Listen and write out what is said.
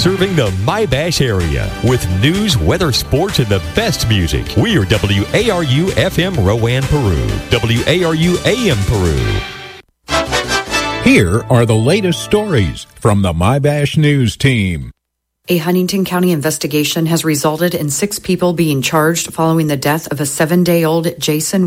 serving the My-Bash area with news, weather, sports, and the best music. We are WARU FM Rowan, Peru. WARU AM Peru. Here are the latest stories from the My-Bash News team. A Huntington County investigation has resulted in 6 people being charged following the death of a 7-day-old Jason